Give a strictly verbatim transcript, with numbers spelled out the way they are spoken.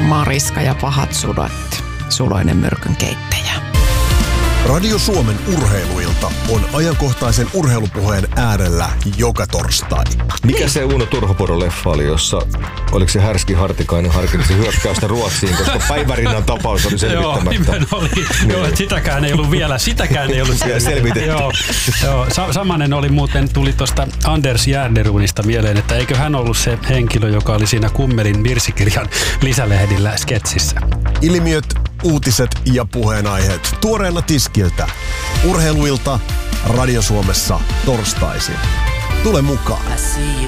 Mariska ja pahat sudat, suloinen myrkyn keittäjä. Radio Suomen urheiluilta on ajankohtaisen urheilupuheen äärellä joka torstai. Mikä niin. se Uno Turhopuro-leffa oli, jossa oliko se Härski Hartikainen harkitsi hyökkäystä Ruotsiin, koska Päivärinnan tapaus oli selvittämättä. Joo, oli. Niin. Joo, sitäkään ei ollut vielä, sitäkään ei ollut selvitetty. Joo, joo. Sa- samanen oli muuten, tuli tuosta Anders Järnerunista mieleen, että eikö hän ollut se henkilö, joka oli siinä Kummelin virsikirjan lisälehdillä sketsissä. Ilmiöt, uutiset ja puheenaiheet tuoreena tiskiltä. Urheiluilta Radio Suomessa torstaisin. Tule mukaan.